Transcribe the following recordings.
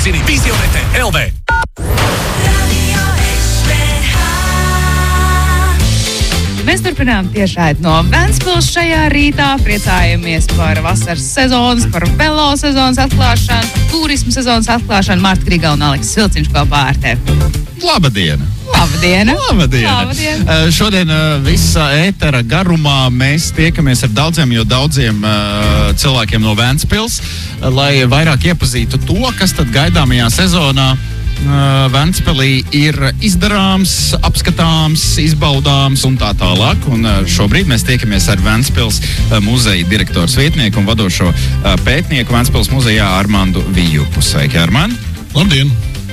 Zini Visionete LV. Mēs turpinām tiešraidi no Ventspils šajā rītā. Priecājamies par vasaras sezonas, par velo sezonas atklāšanu, par turismu sezonas atklāšanu. Marta Griga un Aleksis Vilciņš kopā ar tevi. Labdien! Labdien! Šodien visa ētera garumā mēs tiekamies ar daudziem cilvēkiem no Ventspils, lai vairāk iepazītu to, kas tad gaidāmajā sezonā Ventspilī ir izdarāms, apskatāms, izbaudāms un tā tālāk. Un šobrīd mēs tiekamies ar Ventspils muzeja direktors vietnieku un vadošo pētnieku Ventspils muzejā Armandu Vijupu. Sveiki, Armand! Labdien!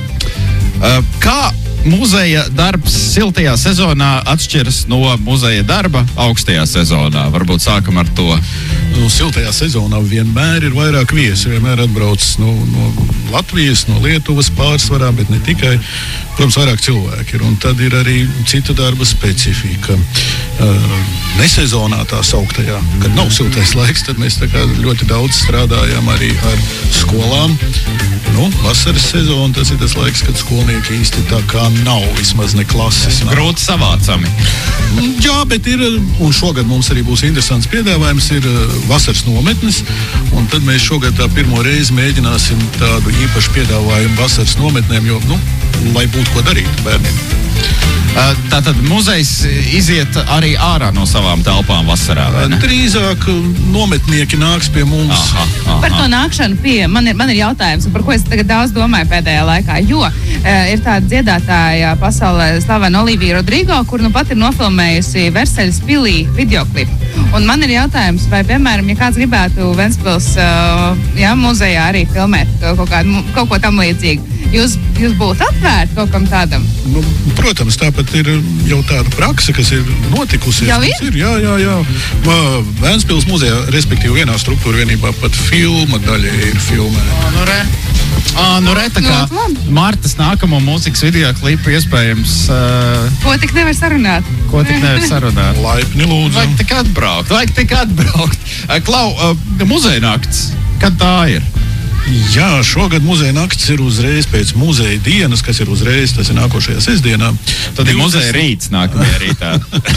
Kā muzeja darbs siltajā sezonā atšķiras no muzeja darba augstajā sezonā? Varbūt sākam ar to. Siltajā sezonā vienmēr ir vairāk viesi. Vienmēr atbrauc no Latvijas, no Lietuvas pārsvarā, bet ne tikai. Protams, vairāk cilvēki ir. Un tad ir arī cita darba specifika. Nesezonā tā sauktajā, kad nav siltais laiks, tad mēs tā kā ļoti daudz strādājam arī ar skolām. Vasaras sezona, tas ir tas laiks, kad skolnieki īsti tā kā nav, vismaz ne klases. Grūti savācami. Jā, bet ir, un šogad mums arī būs interesants piedāvājums, ir vasaras nometnes, un tad mēs šogad tā pirmo reizi mēģināsim tādu īpašu piedāvājumu vasaras nometnēm, jo, lai būtu ko darīt bērniem. Tātad muzejs iziet arī ārā no savām telpām vasarā, vai ne? Drīzāk nometnieki nāks pie mums. Aha. Par to nākšanu pie man ir jautājums, par ko es tagad daudz domāju pēdējā laikā, jo ir tāda dziedātāja pasaulē slavena Olivija Rodrigo, kur pat ir nofilmējusi Versaļas pilī videoklipu. Un man ir jautājums, vai, piemēram, ja kāds gribētu Ventspils muzejā arī filmēt kaut ko tam līdzīgu, jūs būtu atvērti kaut kam tādam? Protams, tāpat ir jau tāda prakse, kas ir notikusi. Jau ir? Jā. Ventspils muzejā, respektīvi vienā struktūra vienībā pat filma daļa ir filmēta. Tā kā Martas nākamo mūzikas videoklipu iespējams... Ko tik nevar sarunāt? Laipni lūdzu. Vajag tik atbraukt. Klau, muzeja nakts, kad tā ir? Jā, šogad muzeja nakts ir uzreiz pēc muzeja dienas, kas ir uzreiz, tas ir nākošajā sestdienā. Tad ir muzeja rīts nākamajā rītā.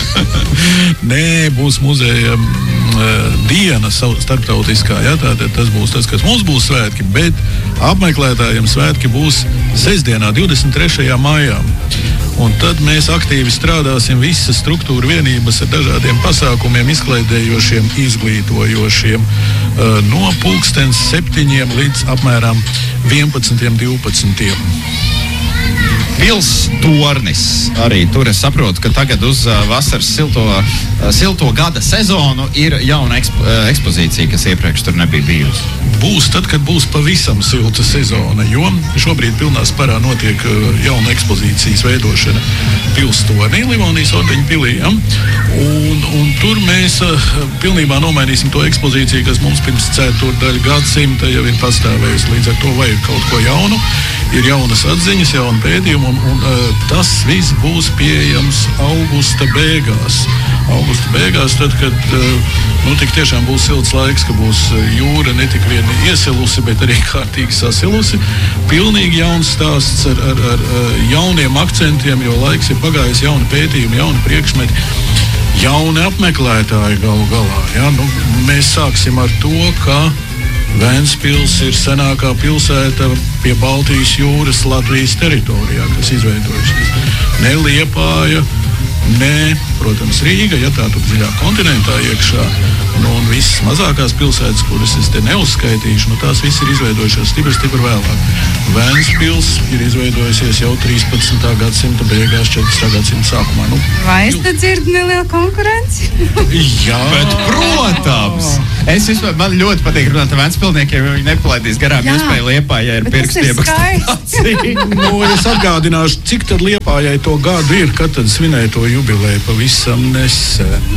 Nē, būs muzeja diena starptautiskā, tātad tas būs tas, kas mums būs svētki, bet apmeklētājiem svētki būs sestdienā, 23. maijā. Un tad mēs aktīvi strādāsim visas struktūra vienības ar dažādiem pasākumiem, izklaidējošiem, izglītojošiem, no 7:00 līdz apmēram 11:12. Pils tornis arī tur es saprotu, ka tagad uz vasaras silto gada sezonu ir jauna ekspozīcija, kas iepriekš tur nebija bijusi. Būs tad, kad būs pavisam silta sezona, jo šobrīd pilnā sparā notiek jauna ekspozīcijas veidošana pils tornī, Livonijas ordeņa pilī. Ja? Un tur mēs pilnībā nomainīsim to ekspozīciju, kas mums pirms ceturdaļa gadsimta jau ir pastāvējusi. Līdz ar to vajag kaut ko jaunu, ir jaunas atziņas, jauna pētījuma, un tas viss būs pieejams augusta beigās. Tad, kad tik tiešām būs silts laiks, ka būs jūra ne tik vien iesilusi, bet arī kārtīgi sasilusi. Pilnīgi jauns stāsts ar jauniem akcentiem, jo laiks ir pagājis, jauni pētījumi, jauni priekšmeti, jauni apmeklētāji galu galā. Ja? Mēs sāksim ar to, ka Ventspils ir senākā pilsēta pie Baltijas jūras Latvijas teritorijā, kas izveidojusies. Ne Liepāja, ne, protams, Rīga, ja tā tur dziļā kontinentā iekšā, un visas mazākās pilsētas, kuras es te neuzskaitīšu, tās viss ir izveidojušās stipri vēlāk. Ventspils ir izveidojusies jau 13. gadsimta beigās, 14. gadsimta sākumā. Vai es te dzirdu nelielu konkurenci? Jā. Bet, protams! Man ļoti patīk runāt ar Ventspilniekiem, jo viņi nepalaidīs garām iespēju Liepājai ar pirkstiem. Es atgādināšu, cik tad Liepājai to gadu ir, kad tad svinēja to jubileju pavisam nesen.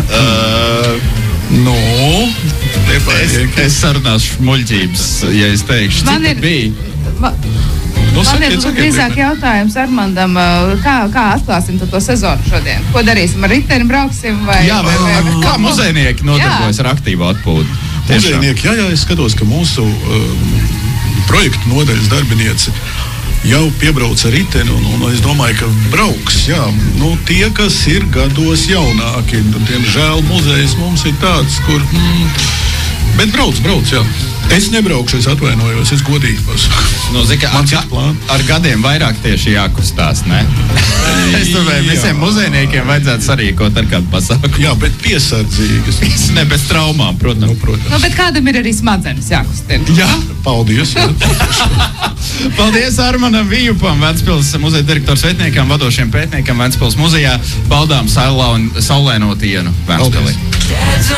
Es sarunāšu muļķības, ja es teikšu, cik tad bija. Man ir drīzāk jautājums Armandam, kā atklāsim to sezonu šodien? Ko darīsim? Ar riteni brauksim? Vai kā muzejnieki nodarbojas ar aktīvu atpūtu? Muzejnieki, jā, es skatos, ka mūsu projektu nodaļas darbiniece jau piebrauc ar riteni, un es domāju, ka brauks, jā. Nu, tie, kas ir gados jaunāki, diemžēl muzejs mums ir tāds, kur... Bet brauc, jā. Es nebraukšu, es atvainojos, es godīgi pasaku. Nu, ar gadiem vairāk tieši jākustās, ne? Es domāju, visiem muzejniekiem vajadzētu sarīkot ar kādu pasākumu. Jā, bet piesardzīgas. Ne bez traumām, protams. Nu, bet kādam ir arī smadzenes jākustina. Jā, paldies. Jā. Paldies Armanam Vijupam, Ventspils muzeja direktors vietniekam, vadošiem pētniekam Ventspils muzejā. Baudām saulēno dienu Ventspilī.